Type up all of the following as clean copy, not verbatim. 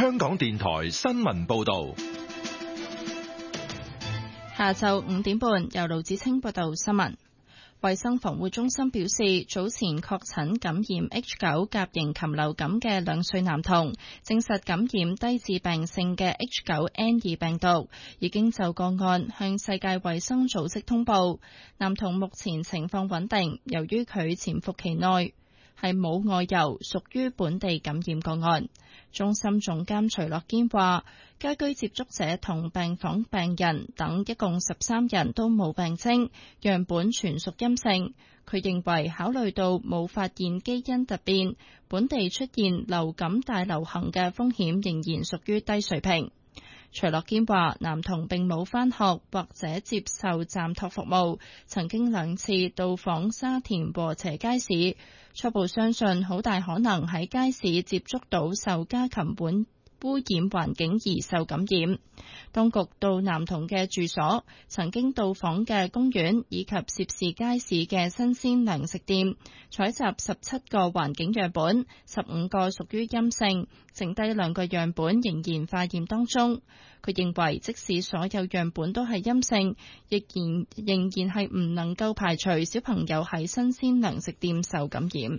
香港電台新聞報道。 下晝5點半，由盧子清報道新聞。衛生防護中心表示，早前確診感染 H9 甲型禽流感嘅2歲男童，證實感染低致病性嘅 H9N2 病毒，已經就個案向世界衛生組織通報。男童目前情況穩定，由於佢潛伏期內係冇外遊，屬於本地感染個案。中心總監徐樂堅話，家居接觸者同病房病人等一共13人都冇病徵，樣本全屬陰性。佢認為考慮到冇發現基因突變，本地出現流感大流行嘅風險仍然屬於低水平。徐樂堅話，男童並冇返學或者接受暫託服務，曾經2次到訪沙田禾輋街市，初步相信好大可能喺街市接觸到受家禽污染環境而受感染。當局到男童嘅住所、曾經到訪嘅公園以及涉事街市嘅新鮮糧食店，採集17個環境樣本，15個屬於陰性，剩低2個樣本仍然化驗當中。佢認為即使所有樣本都係陰性，仍然係唔能夠排除小朋友喺新鮮糧食店受感染。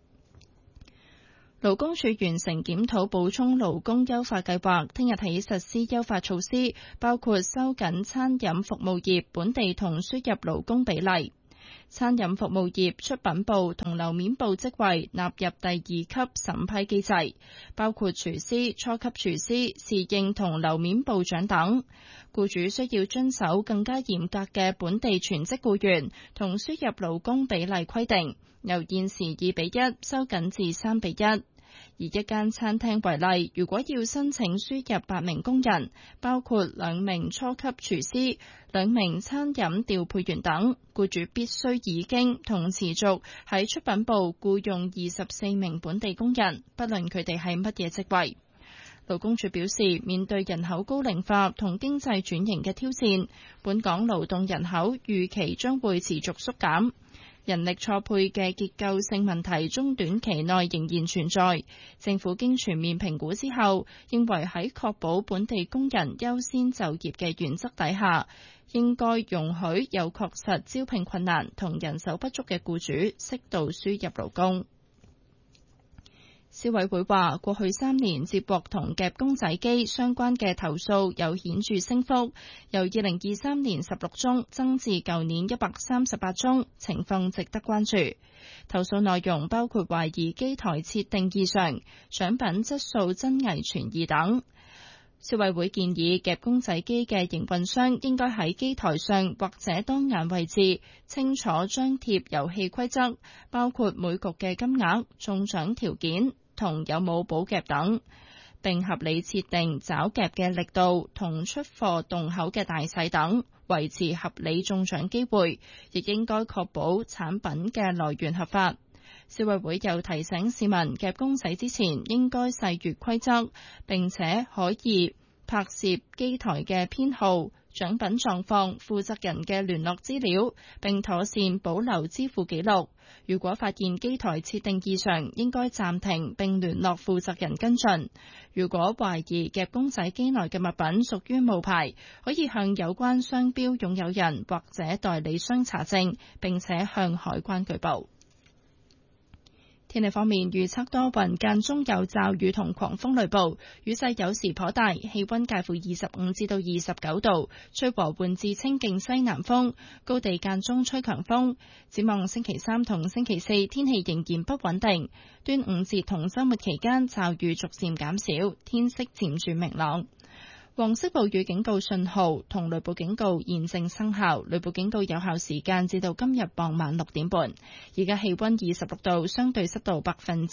勞工處完成檢討補充勞工優化計劃，聽日起實施優化措施，包括收緊餐飲服務業本地同輸入勞工比例。餐飲服務業出品部同樓面部職位納入第2級審批機制，包括廚師、初級廚師、侍應同樓面部長等。僱主需要遵守更加嚴格嘅本地全職僱員同輸入勞工比例規定，由現時2:1收緊至3:1。以一間餐廳為例，如果要申請輸入8名工人，包括2名初級廚師、2名餐飲調配員等，僱主必須已經同持續喺出品部僱用24名本地工人，不論佢哋係乜嘢職位。勞工處表示，面對人口高齡化同經濟轉型嘅挑戰，本港勞動人口預期將會持續縮減。人力錯配嘅結構性問題中短期內仍然存在，政府經全面評估之後，認為喺確保本地工人優先就業嘅原則底下，應該容許有確實招聘困難同人手不足嘅僱主適度輸入勞工。消委會話，過去3年接獲同夾公仔機相關嘅投訴有顯著升幅，由2023年16宗增至舊年138宗，情況值得關注。投訴內容包括懷疑機台設定異常、獎品質素真偽存疑等。消委會建議夾公仔機嘅營運商應該喺機台上或者當眼位置清楚張貼遊戲規則，包括每局嘅金額、中獎條件同有冇補夾等，並合理設定找夾嘅力度同出貨洞口嘅大細等，維持合理中獎機會，亦應該確保產品嘅來源合法。消委會又提醒市民夾公仔之前應該細閱規則，並且可以拍攝機台嘅編號、獎品狀況、負責人嘅聯絡資料，並妥善保留支付記錄。如果發現機台設定異常，應該暫停並聯絡負責人跟進。如果懷疑夾公仔機內嘅物品屬於冒牌，可以向有關商標擁有人或者代理商查證，並且向海關舉報。天氣方面，預測多雲，間中有驟雨同狂風雷暴，雨勢有時頗大，氣溫介乎25至到29度，吹和緩至清勁西南風，高地間中吹強風。展望星期3同星期4，天氣仍然不穩定。端午節同週末期間，驟雨逐漸減少，天色漸轉明朗。黃色暴雨警告信號同雷暴警告現正生效，雷暴警告有效時間至到今日傍晚6點半。而家氣溫26度，相對濕度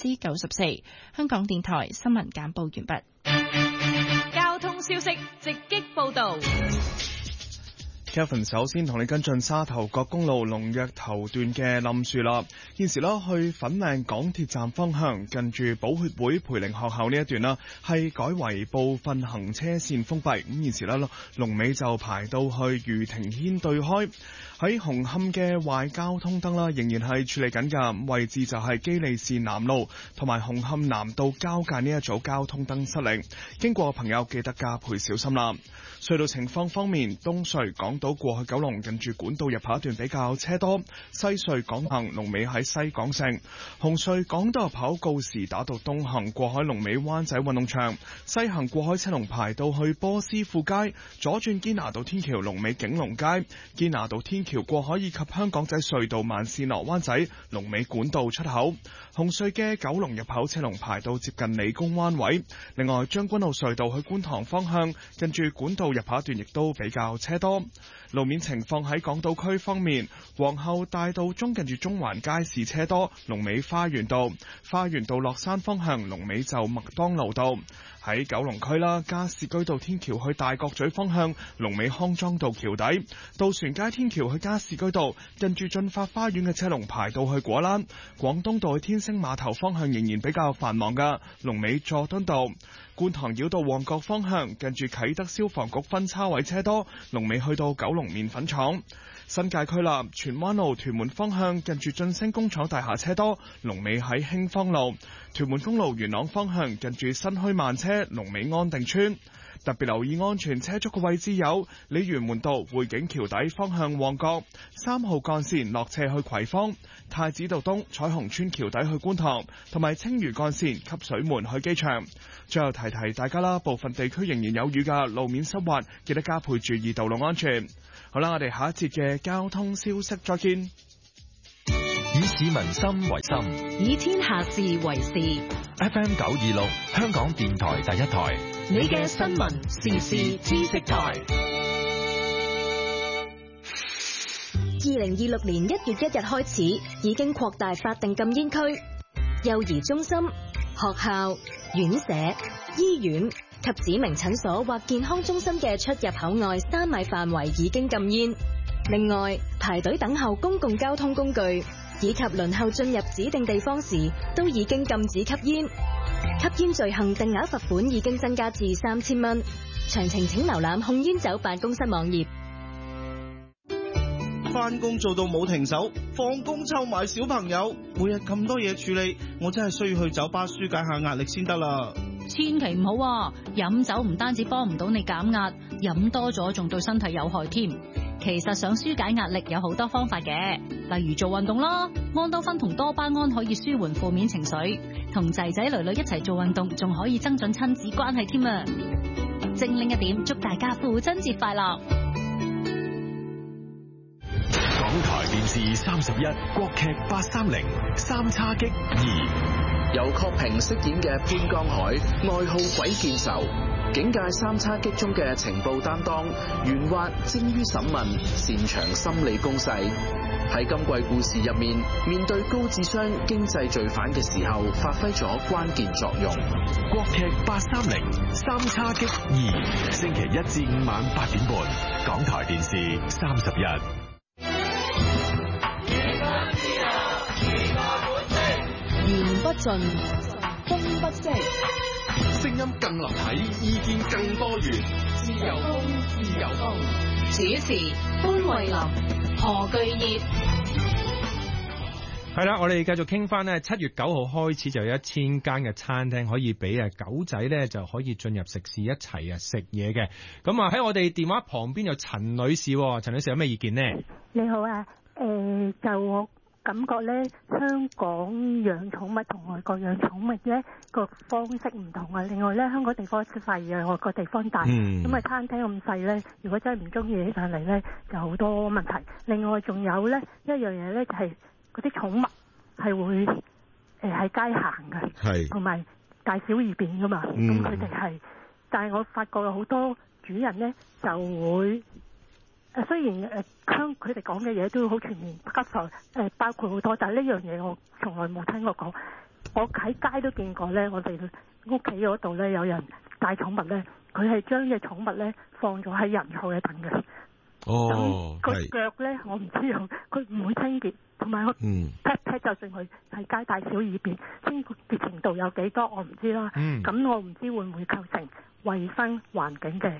94%。香港電台新聞簡報完畢。 交通消息直擊報道。 Kevin 首先同你跟進沙頭角公路龍躍頭段嘅冧樹啦。現時去粉嶺港鐵站方向，近住寶血會培靈學校呢一段啦，係改為部分行車線封閉。咁現時龍尾就排到去御庭軒對開。 喺紅磡嘅壞交通燈啦，仍然係處理緊㗎，位置就係基利士南路同埋紅磡南道交界呢一組交通燈失靈，經過嘅朋友記得加倍小心啦。隧道情況方面，東隧港島過去九龍近住管道入口一段比較車多，西隧港行龍尾喺西港城，紅隧港島入口告士打道東行過海龍尾灣仔運動場，西行過海車龍排到去波斯富街，左轉堅拿道天橋龍尾景隆街，堅拿道天橋過海以及香港仔隧道慢線落灣仔龍尾管道出口，紅隧嘅九龍入口車龍排到接近理工灣位。另外將軍澳隧道去觀塘方向近住管道入口一段亦都比較車多。路面情況喺港島區方面，皇后大道中近住中環街市車多，龍尾花園道，花園道落山方向龍尾就麥當勞道。喺九龍區啦，加士居道天橋去大角咀方向龍尾康莊道橋底，渡船街天橋去加士居道近住駿發花園嘅車龍排到去果欄，廣東道去天星碼頭方向仍然比較繁忙㗎，龍尾佐敦道。觀塘繞道旺角方向近住啟德消防局分叉位車多，龍尾去到九龍麵粉廠。新界區啦，荃灣路屯門方向近住晉升工廠大廈車多，龍尾喺興芳路。屯門公路元朗方向近住新墟慢車，龍尾安定村。特別留意安全車速嘅位置有鯉魚門道匯景橋底方向旺角，3號幹線落斜去葵芳，太子道東彩虹村橋底去觀塘，同埋青嶼幹線汲水門去機場。最後提提大家啦，部分地區仍然有雨㗎，路面濕滑，記得加倍注意道路安全。好啦，我哋下一節嘅交通消息再見。 以市民心為心， 以天下事為事。 FM 926香港電台第一台， 你嘅新聞時事知識台。 2026年1月1日開始，已經擴大法定禁煙區，幼兒中心、學校、院舍、醫院及指明診所或健康中心嘅出入口外3米範圍已經禁煙。另外，排隊等候公共交通工具以及輪候進入指定地方時，都已經禁止吸煙。吸煙罪行定額罰款已經增加至3000蚊。詳情請瀏覽控煙酒辦公室網頁。 返工做到冇停手，放工湊埋小朋友，每日咁多嘢處理，我真係需要去酒吧紓解下壓力先得啦。 千祈唔好啊！飲酒唔單止幫唔到你減壓，飲多咗仲對身體有害添。其實想紓解壓力有好多方法嘅，例如做運動啦，安多芬同多巴胺可以舒緩負面情緒，同仔仔女女一齊做運動仲可以增進親子關係添啊！精靈一點，祝大家父親節快樂！ 港台電視31國劇830三叉戟2， 由郝平飾演嘅潘江海，愛好鬼見愁，警界三叉戟中嘅情報擔當，圓滑精於審問，擅長心理攻勢。喺今季故事入面，面對高智商經濟罪犯嘅時候，發揮咗關鍵作用。 國劇830三叉戟2，星期1至5晚8點半，港台電視31。 言不盡，風不息， 聲音更立體，意見更多元。 自由風，自由風。主持潘慧琳、何巨業。 係啦，我哋繼續傾翻呢7月9號開始就有1000間嘅餐廳可以俾狗仔呢就可以進入食肆一齊食嘢嘅。咁喺我哋電話旁邊有陳女士，陳女士有咩意見呢？ 你好啊，就我感覺咧，香港養寵物同外國養寵物咧個方式唔同啊。另外咧，香港地方細啊，外國地方大，咁啊餐廳咁細咧，如果真係唔中意起上嚟咧，就好多問題。另外仲有咧一樣嘢咧，就係嗰啲寵物係會喺街行嘅，係同埋大小二便噶嘛。咁佢哋係，但係我發覺有好多主人咧就會。雖然佢哋講嘅嘢都好全面，包括好多，但係呢樣嘢我從來冇聽過講。我喺街都見過咧，我哋屋企嗰度咧有人帶寵物咧，佢係將隻寵物咧放咗喺人後嘅凳嘅。哦，個腳咧我唔知道，佢唔會清潔，同埋我pet 就算佢喺街大小二便，清潔程度有幾多我唔知啦。咁我唔知會唔會構成衛生環境嘅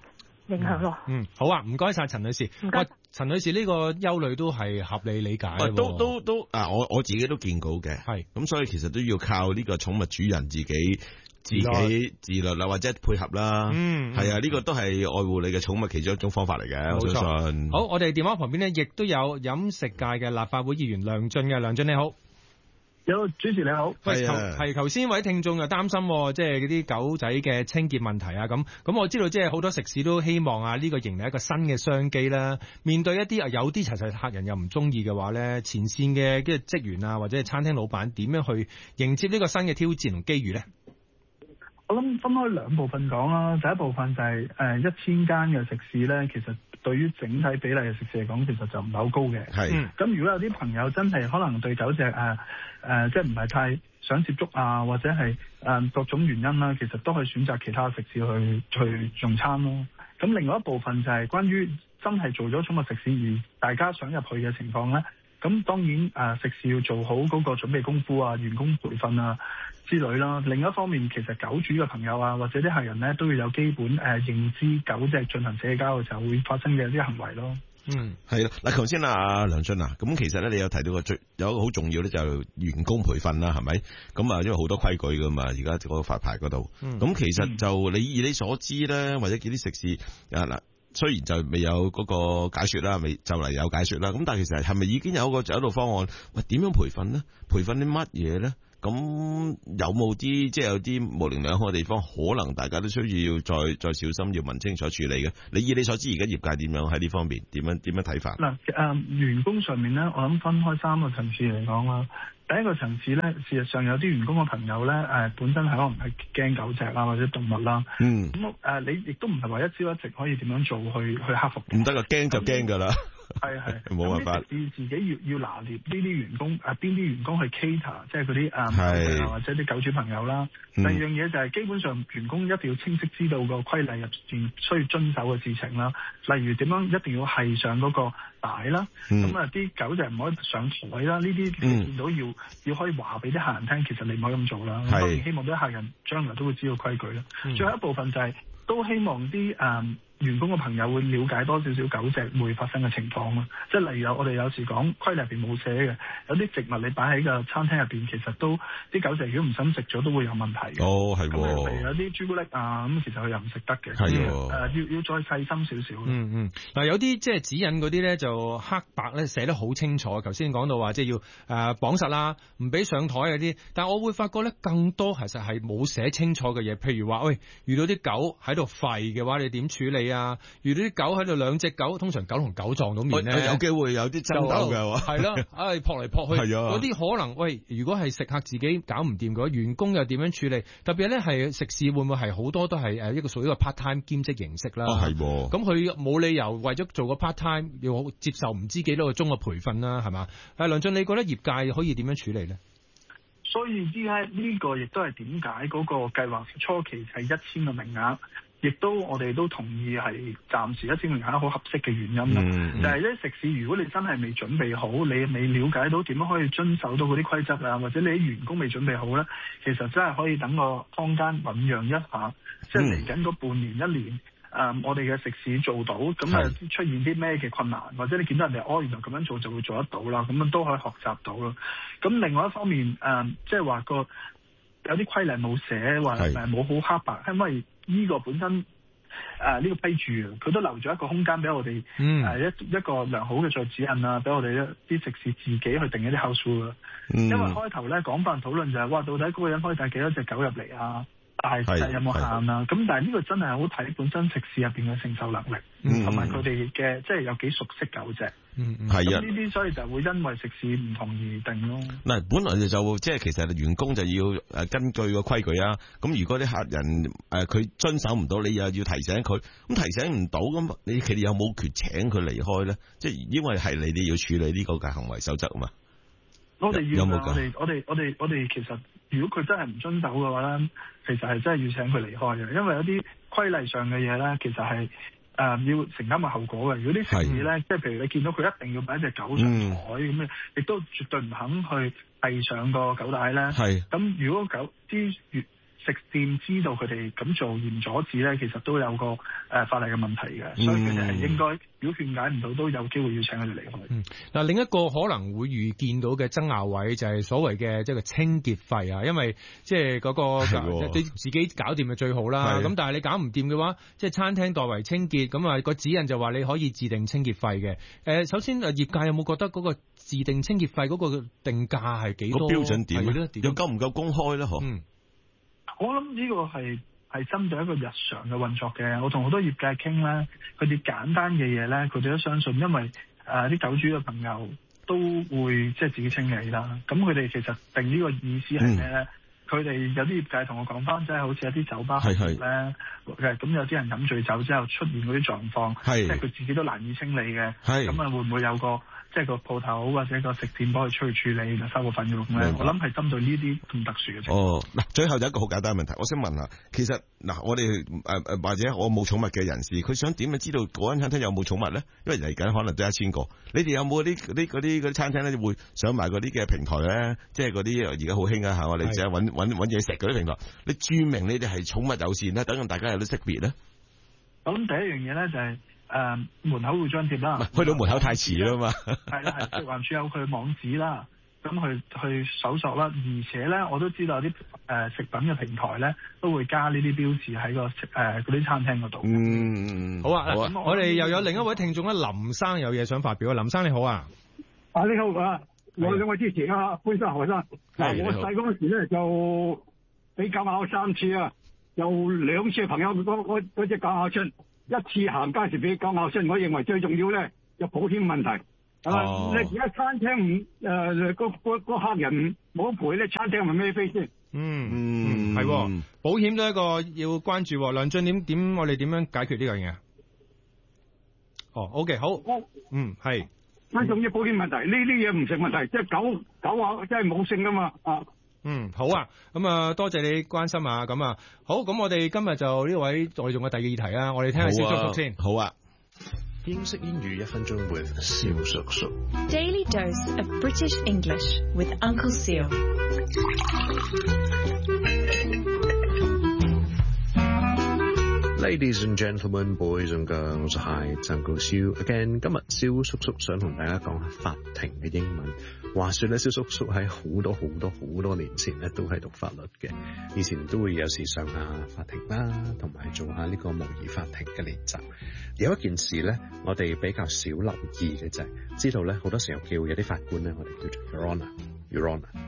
影響咯。 好啊，唔該晒陳女士。 唔該。 陳女士呢個憂慮都係合理理解。 都我自己都見到嘅。係咁，所以其實都要靠呢個寵物主人自己自律啦，或者配合啦。係啊，呢個都係愛護你嘅寵物其中一種方法嚟嘅。我相信。好，我哋電話旁邊呢，亦都有飲食界嘅立法會議員梁進嘅。梁進你好。 有主持你好， 係頭先位聽眾又擔心，即係嗰啲狗仔嘅清潔問題啊，咁我知道即係好多食肆都希望啊呢個迎嚟一個新嘅商機啦。面對一啲有啲實客人又唔中意嘅話咧，前線嘅即係職員啊或者係餐廳老闆點樣去迎接呢個新嘅挑戰同機遇咧？ 我諗分開兩部分講啦，第一部分就係1000間嘅食肆咧，其實對於整體比例嘅食肆嚟講，其實就唔係好高嘅。咁如果有啲朋友真係可能對狗隻即係唔係太想接觸啊，或者係各種原因啦，其實都可以選擇其他食肆去用餐咯。咁另外一部分就係關於真係做咗寵物食肆而大家想入去嘅情況咧，咁當然食肆要做好嗰個準備功夫啊、員工培訓啊之類啦。另一方面，其實狗主嘅朋友啊，或者啲客人咧，都要有基本認知狗隻進行社交嘅時候會發生嘅一啲行為咯。 係啦，嗱，頭先阿梁進啊，咁其實咧，你有提到有一個好重要咧，就係員工培訓啦，係咪？咁啊，因為好多規矩噶嘛，而家嗰個發牌嗰度。咁其實就以你所知咧，或者見啲食肆嗱，雖然就未有嗰個解說啦，未就嚟有解說啦。咁但係其實係咪已經有一路方案？喂，點樣培訓咧？培訓啲乜嘢咧？咁有冇啲即係有啲模棱兩可嘅地方，可能大家都需要再小心，要問清楚處理嘅。以你所知，而家業界點樣喺呢方面點樣睇法？ 嗱，員工上面咧，我諗分開3個層次嚟講啦。第一個層次咧，事實上有啲員工嘅朋友咧，本身係可能係驚狗隻啊或者動物啦。咁你亦都唔係話一朝一夕可以點樣做去克服。唔得噶，驚就驚噶啦。係冇辦法。你自己要拿捏呢啲員工邊啲員工去 cater， 即係嗰啲或者啲狗主朋友啦。第二樣嘢就係基本上員工一定要清晰知道個規例入邊需要遵守嘅事情啦。例如點樣一定要繫上嗰個帶啦。咁啲狗就唔可以上台啦。呢啲見到要可以話俾啲客人聽，其實你唔可以咁做啦。當然希望啲客人將來都會知道規矩啦。最後一部分就係都希望啲員工嘅朋友會了解多少少狗隻會發生嘅情況咯，即係例如我哋有時講規例入邊冇寫嘅，有啲植物你擺喺個餐廳入邊，其實都啲狗隻如果唔心食咗都會有問題嘅。係喎。咁例如有啲朱古力啊，咁其實佢又唔食得嘅。要再細心少少。 嗱，有啲即係指引嗰啲咧，就黑白咧寫得好清楚。頭先講到話即係要綁實啦，唔俾上台嗰啲。但係我會發覺咧，更多其實係冇寫清楚嘅嘢，譬如話，喂，遇到啲狗喺度吠嘅話，你點處理？遇到啲狗喺度，兩隻狗，通常狗同狗撞到面咧，有機會有啲爭鬥嘅，係咯，撲嚟撲去，嗰啲可能喂，如果係食客自己搞唔掂嘅話，員工又點樣處理？特別咧係食肆會唔會係好多都係一個屬於一個 part time 兼職形式啦？咁佢冇理由為咗做個 part time 要接受唔知幾多個鐘嘅培訓啦，係嘛？梁進，你覺得業界可以點樣處理咧？ 所以依家呢個亦都係點解嗰個計劃初期係1000個名額。亦都我哋都同意係暫時1000名額好合適嘅原因啦。就係咧食肆，如果你真係未準備好，你未了解到點樣可以遵守到嗰啲規則啊，或者你啲員工未準備好咧，其實真係可以等個坊間醖釀一下，即係嚟緊嗰半年1年，我哋嘅食肆做到，咁出現啲咩嘅困難，或者你見到人哋原來咁樣做就會做得到啦，咁樣都可以學習到咯。咁另外一方面，即係話有啲規例冇寫，或冇好黑白，因為呢個本身呢個批注佢都留咗一個空間俾我哋一個良好嘅再指引啊，俾我哋啲食肆自己去定一啲口數啊。因為開頭咧廣泛討論就係哇，到底嗰個人可以帶幾多隻狗入嚟啊？大細有冇限啊？咁但係呢個真係好睇本身食肆入邊嘅承受能力，同埋佢哋嘅即係有幾熟悉狗隻。係啊，呢啲所以就會因為食肆唔同而定咯。嗱， 本來就即係其實員工就要根據個規矩啊。咁如果啲客人佢遵守唔到，你又要提醒佢。咁提醒唔到咁，你其實有冇權請佢離開咧？即係因為係你哋要處理呢個嘅行為守則啊嘛。我哋要我哋其實如果佢真係唔遵守嘅話咧，其實係真係要請佢離開嘅，因為有啲規例上嘅嘢咧，其實係要承擔個後果嘅。如果啲食肆咧，即係譬如你見到佢一定要擺隻狗上台咁亦都絕對唔肯去遞上個狗帶咧。咁如果啲食店知道佢哋咁做而唔阻止咧，其實都有個法例嘅問題嘅，所以佢哋係應該，如果勸解唔到，都有機會要請佢哋離開。 嗱，另一個可能會預見到嘅爭拗位就係所謂嘅即係個清潔費啊，因為即係嗰個對自己搞掂就最好啦。咁但係你搞唔掂嘅話，即係餐廳代為清潔，咁啊個指引就話你可以自定清潔費嘅。首先業界有冇覺得嗰個自定清潔費嗰個定價係幾多？ 個標準點咧？又夠唔夠公開咧？ 我諗呢個係針對一個日常嘅運作嘅。我同好多業界傾咧，佢哋簡單嘅嘢咧，佢哋都相信，因為啲酒主嘅朋友都會即係自己清理啦。咁佢哋其實定呢個意思係咩咧？佢哋有啲業界同我講翻，即係好似一啲酒吧行業咧，咁有啲人飲醉酒之後出現嗰啲狀況，即係佢自己都難以清理嘅。咁啊，會唔會有個即係個鋪頭或者個食店幫佢出去處理，就收個費用咧？我諗係針對呢啲咁特殊嘅情況。 嗱，最後有一個好簡單嘅問題，我想問下，其實嗱，我哋或者我冇寵物嘅人士，佢想點樣知道嗰間餐廳有冇寵物咧？因為嚟緊可能都1000個，你哋有冇嗰啲餐廳咧會上埋嗰啲嘅平台咧？即係嗰啲而家好興啊嚇，我哋成日揾嘢食嗰啲平台，你註明你哋係寵物友善咧，等大家有啲識別咧。 咁第一樣嘢咧就係門口會張貼啦， 去到門口太遲啦嘛。 係啦，食環署有佢網址啦，咁去搜索啦。而且咧，我都知道有啲食品嘅平台咧都會加呢啲標誌喺個嗰啲餐廳嗰度。 好啊，我哋又有另一位聽眾咧，林生有嘢想發表。林生你好啊。 你好啊，我2位之前啊，潘生何生。嗱，我細嗰時咧就俾狗咬3次啊，有2次朋友嗰隻狗咬親。一次行街時俾狗咬親，我認為最重要咧有保險問題。你而家餐廳個客人冇賠咧，餐廳咪孭飛先？ 係保險都係一個要關注。梁進點我哋點樣解決呢樣嘢？OK 好，係。 最重要保險問題，呢啲嘢唔成問題，即係狗啊，真係冇性噶嘛啊！ 好啊，咁啊，多謝你關心啊，咁啊，好，咁我哋今日就呢位我哋仲有第二議題啊，我哋聽下蕭叔叔先。 好啊， 英式英語1分鐘 with 蕭叔叔。 Daily dose of British English with Uncle Seal。 Ladies and gentlemen, boys and girls, hi, it's Uncle Seal again。今日蕭叔叔想同大家講下法庭嘅英文。話說咧，蕭叔叔喺好多年前咧都係讀法律嘅，以前都會有時上下法庭啦，同埋做下呢個模擬法庭嘅練習。有一件事咧，我哋比較少留意嘅就係知道咧，好多時候叫有啲法官咧，我哋叫做 Your Honour，Your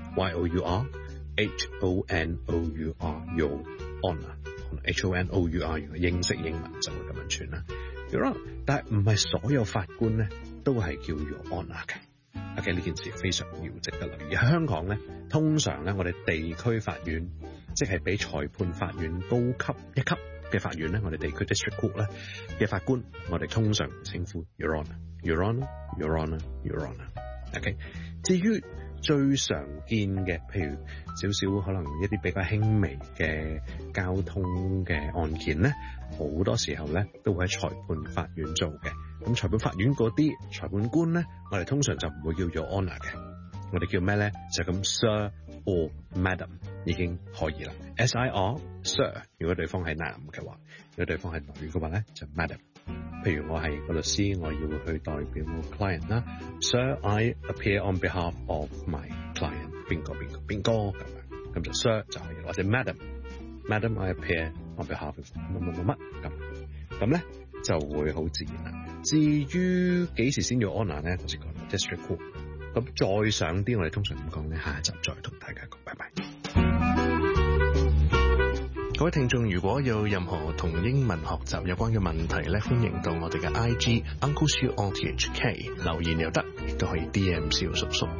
Honour，Y-O-U-R，H-O-N-O-U-R，Your Honour。H-O-N-O-U-R， 如果英式英文就會咁樣串啦。Your Honour，但係唔係所有法官咧都係叫 Your Honour 嘅。OK， 呢件事非常要值得留意。喺香港咧，通常咧我哋地區法院，即係比裁判法院高級一級嘅法院咧，我哋地區 district court 咧嘅法官，我哋通常稱呼 Your Honour，Your Honour，Your Honour，Your Honour。OK， 至於最常見嘅，譬如少少可能一啲比較輕微嘅交通嘅案件咧，好多時候咧都會喺裁判法院做嘅。咁裁判法院嗰啲裁判官咧，我哋通常就唔會叫 Your Honour 嘅，我哋叫咩咧？就咁 Sir or Madam 已經可以啦。S-I-R Sir， 如果對方係男嘅話，如果對方係女嘅話咧，就 Madam。譬如我係個律師，我要去代表我 client 啦。Sir, I appear on behalf of my client。邊個咁樣，咁就 Sir 就可以，或者 Madam， I appear on behalf of 乜咁咧就會好自然啦。至於幾時先要 honour 咧，我先講 district court。咁再上啲，我哋通常點講咧？下一集再同大家講，拜拜。各位聽眾，如果有任何同英文學習有關嘅問題咧，歡迎到我哋嘅 IG Uncle Seal RTHK 留言又得，亦都可以 DM 蕭叔叔。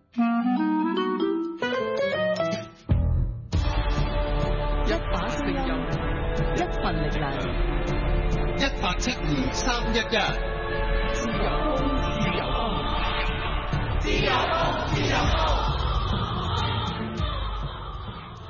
一把聲音，一份力量，172-311。自由風，自由風，自由風，自由風。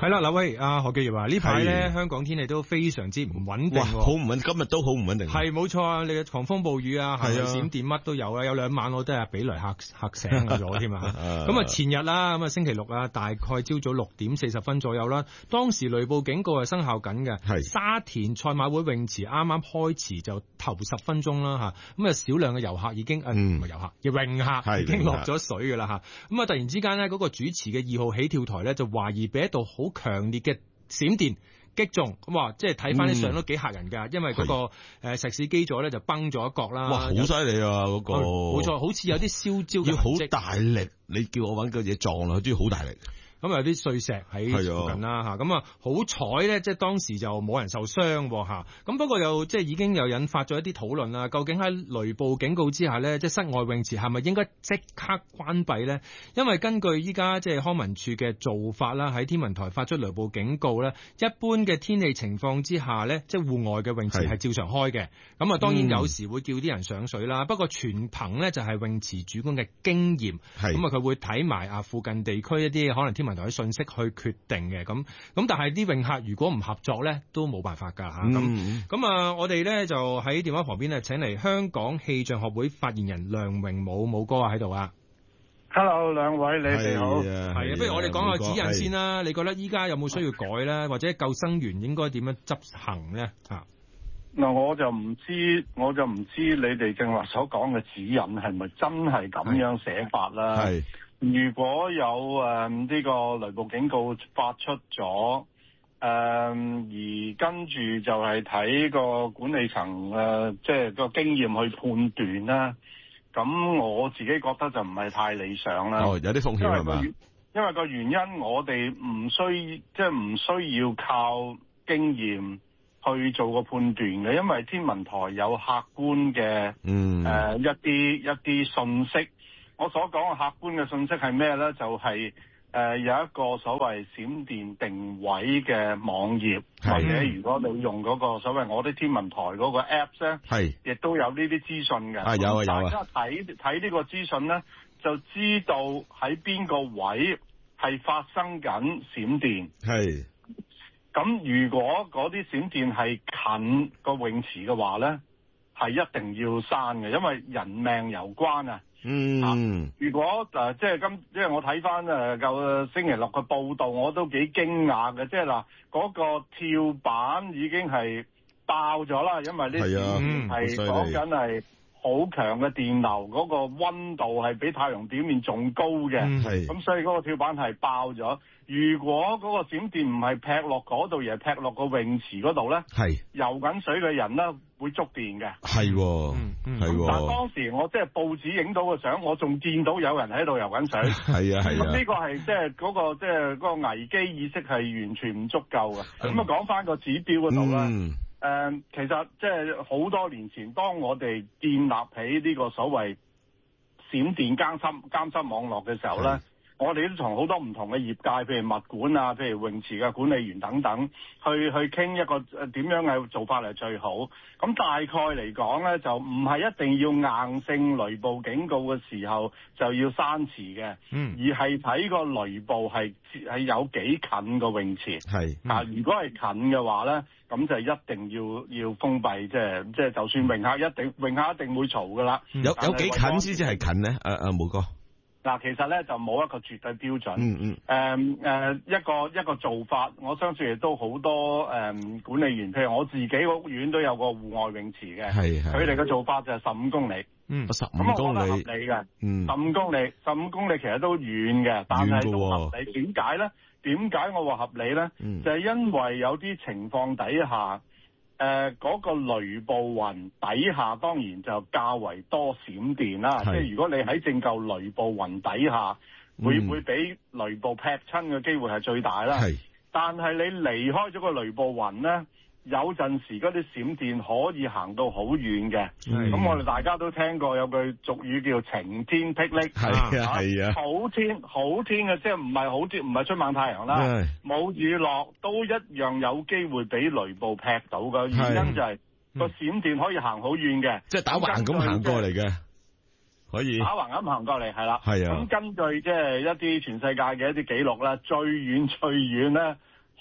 係啦，嗱喂，阿何繼業話呢排咧香港天氣都非常之唔穩定， 好唔穩，今日都好唔穩定。 係冇錯啊，你嘅狂風暴雨啊，係閃電乜都有啊，有2晚我都係俾雷嚇醒咗添啊。咁啊前日啦，咁啊星期六啊，大概朝早6點40分左右啦，當時雷暴警告係生效緊嘅。沙田賽馬會泳池啱啱開始就頭10分鐘啦嚇，咁啊少量嘅遊客已經唔係遊客，泳客已經落咗水㗎啦嚇。咁啊突然之間呢，嗰個主持嘅2號起跳台咧就懷疑俾一道好強烈嘅閃電擊中，咁話即係睇翻啲相都幾嚇人㗎，因為嗰個石屎基座咧就崩咗一角啦。 哇，好犀利啊！嗰個冇錯，好似有啲燒焦嘅要好大力，你叫我揾個嘢撞落去都要好大力。 咁有啲碎石喺附近啦嚇，咁啊好彩咧，即係當時就冇人受傷嚇。咁不過又即係已經又引發咗一啲討論啦。究竟喺雷暴警告之下咧，即係室外泳池係咪應該即刻關閉咧？因為根據依家即係康文署嘅做法啦，喺天文台發出雷暴警告咧，一般嘅天氣情況之下咧，即係戶外嘅泳池係照常開嘅。咁啊當然有時會叫啲人上水啦，不過全憑咧就係泳池主管嘅經驗，咁啊佢會睇埋附近地區一啲可能天文台嘅信息去決定嘅，咁但係啲泳客如果唔合作咧，都冇辦法㗎嚇。咁啊，我哋咧就喺電話旁邊咧請嚟香港氣象學會發言人梁榮武哥喺度啊。 Hello， 兩位你哋好。 係啊，不如我哋講下指引先啦。你覺得依家有冇需要改咧，或者救生員應該點樣執行咧？ 嗱，我就唔知你哋正話所講嘅指引係咪真係咁樣寫法啦？如果有呢個雷暴警告發出咗，而跟住就係睇個管理層即係個經驗去判斷啦。咁我自己覺得就唔係太理想啦。 有啲風險係嘛？ 因為個原因我哋唔需要靠經驗去做個判斷嘅，因為天文台有客觀嘅一啲信息。我所講嘅客觀嘅信息係咩咧？就係有一個所謂閃電定位嘅網頁，或者如果你用嗰個所謂我啲天文台嗰個 Apps 咧，亦都有呢啲資訊嘅。 有啊。 大家睇呢個資訊咧，就知道喺邊個位係發生緊閃電。咁如果嗰啲閃電係近個泳池嘅話咧，係一定要閂嘅，因為人命攸關啊。如果即係我睇翻舊星期六嘅報道，我都幾驚訝嘅，即係嗱嗰個跳板已經係爆咗啦，因為呢啲係講緊係好強嘅電流，嗰個溫度係比太陽表面仲高嘅，咁所以嗰個跳板係爆咗。如果嗰個閃電唔係劈落嗰度，而係劈落個泳池嗰度咧，游緊水嘅人咧會觸電嘅。但係當時我即係報紙影到個相，我仲見到有人喺度游緊水。咁呢個係即係嗰個危機意識係完全唔足夠嘅。咁啊講翻個指標嗰度啦。其實即係好多年前，當我哋建立起呢個所謂閃電監測網絡嘅時候咧，我哋都從好多唔同嘅業界，譬如物管啊，譬如泳池嘅管理員等等，去傾一個點樣嘅做法係最好。咁大概嚟講咧，就唔係一定要硬性雷暴警告嘅時候就要閂池嘅，而係睇個雷暴係有幾近個泳池。如果係近嘅話咧，咁就一定要封閉，即係就算泳客一定會嘈噶啦。 有幾近先至係近咧？毛哥。 嗱，其實咧就冇一個絕對標準。一個做法，我相信亦都好多管理員，譬如我自己屋苑都有個戶外泳池嘅，佢哋嘅做法就係15公里。 15公里， 合理嘅。15公里其實都遠嘅，但係都合理。點解咧？點解我話合理咧？就係因為有啲情況底下，嗰個雷暴雲底下當然就較為多閃電啦。即係如果你喺正舊雷暴雲底下，會俾雷暴劈親嘅機會係最大啦。但係你離開咗個雷暴雲咧，有陣時嗰啲閃電可以行到好遠嘅。咁我哋大家都聽過有句俗語叫晴天霹靂。好天嘅，即係唔係好天，唔係出猛太陽啦，冇雨落都一樣有機會俾雷暴劈到嘅。原因就係個閃電可以行好遠嘅， 即係打橫咁行過嚟嘅，可以打橫咁行過嚟，係啦。咁根據即係一啲全世界嘅一啲記錄咧，最遠咧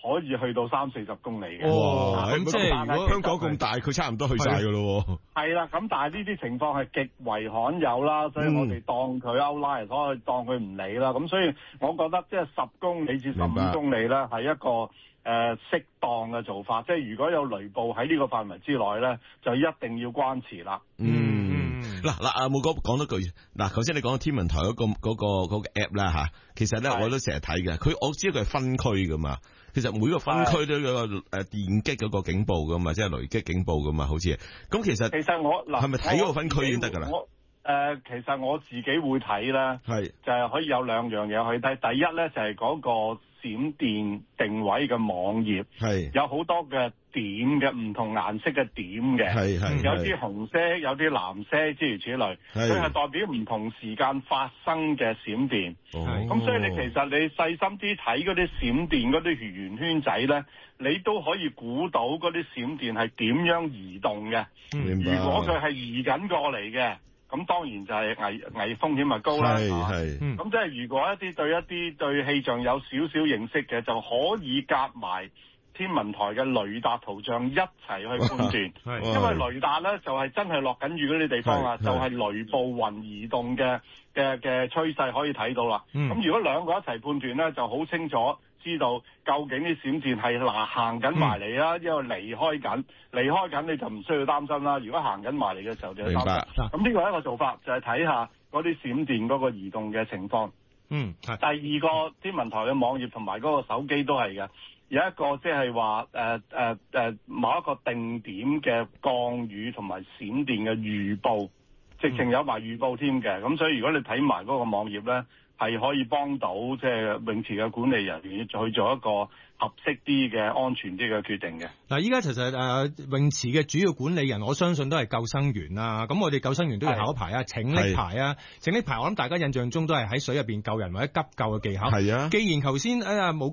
可以去到30-40公里嘅。 哇！咁即係如果香港咁大，佢差唔多去晒㗎咯。 係啦，咁但係呢啲情況係極為罕有啦，所以我哋當佢 outlier，所以當佢唔理啦。咁所以我覺得即係10公里至15公里咧係一個適當嘅做法。即係如果有雷暴喺呢個範圍之內咧，就一定要關遲啦。 嗱，阿武哥講多句。嗱，頭先你講天文台嗰個 app 啦嚇，其實咧我都成日睇嘅。我知道佢係分區噶嘛。其實每個分區都有個電擊嗰個警報噶嘛，即係雷擊警報噶嘛，好似。咁其實我係咪睇嗰個分區已經得㗎啦？ 其實我自己會睇咧，就係可以有2樣嘢去睇。第一咧就係嗰個閃電定位嘅網頁，有好多嘅點嘅唔同顏色嘅點嘅，有啲紅色，有啲藍色，諸如此類。佢係代表唔同時間發生嘅閃電。咁所以其實你細心啲睇嗰啲閃電嗰啲圓圈仔咧，你都可以估到嗰啲閃電係點樣移動嘅。如果佢係移緊過嚟嘅，咁當然就係危風險咪高啦。咁即係如果一啲對氣象有少少認識嘅，就可以夾埋天文台嘅雷達圖像一齊去判斷。因為雷達咧就係真係落緊雨嗰啲地方啊，就係雷暴雲移動嘅趨勢可以睇到啦。咁如果兩個一齊判斷咧，就好清楚知道究竟啲閃電係行緊埋嚟啦，因為離開緊你就唔需要擔心啦。如果行緊埋嚟嘅時候就要擔心。咁呢個係一個做法，就係睇下嗰啲閃電嗰個移動嘅情況。第二個天文台嘅網頁同埋嗰個手機都係嘅，有一個即係話某一個定點嘅降雨同埋閃電嘅預報，直情有埋預報添嘅。咁所以如果你睇埋嗰個網頁咧，係可以幫到即係泳池嘅管理人員去做一個合適啲嘅安全啲嘅決定嘅。 嗱，依家其實泳池嘅主要管理人，我相信都係救生員啦。咁我哋救生員都要考牌啊，拯溺牌啊，拯溺牌我諗大家印象中都係喺水入邊救人或者急救嘅技巧。係啊，既然頭先冇